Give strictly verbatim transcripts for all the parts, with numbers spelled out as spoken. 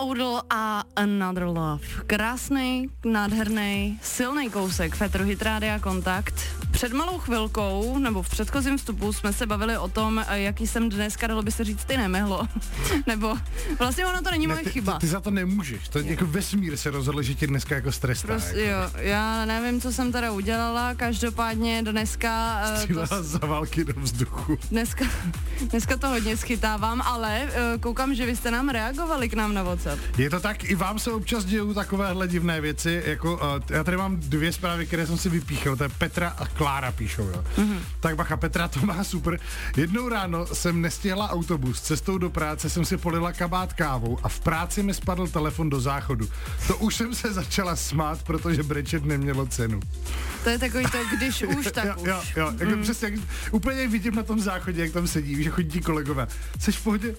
Odell a Another Love. Krásný, nádherný, silný kousek Féteru Hit Rádia Kontakt. Před malou chvilkou, nebo v předchozím vstupu jsme se bavili o tom, jaký jsem dneska, dalo by se říct, ty nemehlo. Nebo vlastně ono to není ne, moje ty, chyba. Ty, ty za to nemůžeš. To je jako vesmír se rozhodl, že tě dneska jako strestá. Prostě, jako. Jo, já nevím, co jsem teda udělala, každopádně dneska... Střílela to, za války do vzduchu. Dneska, dneska to hodně schytávám, ale uh, koukám, že vy jste nám reagovali k nám na WhatsApp. Je to tak, i vám se občas dějou takovéhle divné věci, jako uh, já tady mám dvě zprávy, které jsem si vypíchl, to je Petra a Klára píšou, jo. Mm-hmm. Tak bacha, Petra to má super. Jednou ráno jsem nestihla autobus, cestou do práce jsem si polila kabát kávou a v práci mi spadl telefon do záchodu. To už jsem se začala smát, protože brečet nemělo cenu. To je takový to, když už, tak jo, už. Jo, jo, jako mm. přesně, jak, úplně vidím na tom záchodě, jak tam sedí, že chodí kolegové. Jseš v pohodě?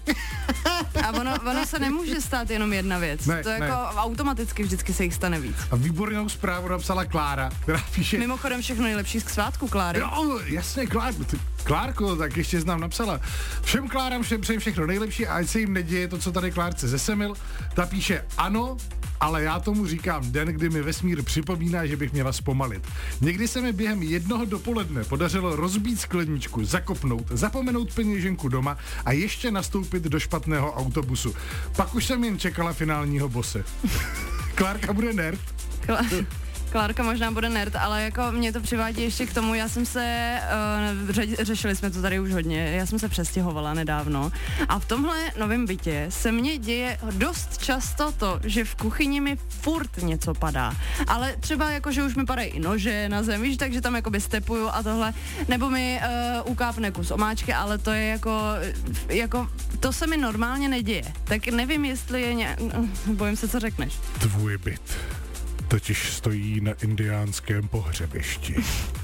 A ono, ono se nemůže stát jenom jedna věc. Ne, to jako ne. automaticky vždycky se jich stane víc. A výbornou zprávu napsala Klára, která píše... Mimochodem všechno nejlepší k svátku, Kláry. Jo, jasně, Klár, ty, Klárko, tak ještě znám napsala. Všem Klárám všem přeji všechno nejlepší a ať se jim neděje to, co tady Klárce zesemil. Ta píše ano, ale já tomu říkám den, kdy mi vesmír připomíná, že bych měla zpomalit. Někdy se mi během jednoho dopoledne podařilo rozbít skleničku, zakopnout, zapomenout peněženku doma a ještě nastoupit do špatného autobusu. Pak už jsem jen čekala finálního bose. Klárka bude nerd. Kla- Klárka možná bude nerd, ale jako mě to přivádí ještě k tomu, já jsem se, uh, ře- řešili jsme to tady už hodně, já jsem se přestěhovala nedávno a v tomhle novém bytě se mně děje dost často to, že v kuchyni mi furt něco padá, ale třeba jako, že už mi padají i nože na zem, víš, takže tam jakoby stepuju a tohle, nebo mi uh, ukápne kus omáčky, ale to je jako, jako, to se mi normálně neděje, tak nevím, jestli je nějak, bojím se, co řekneš. Tvůj byt totiž stojí na indiánském pohřebišti.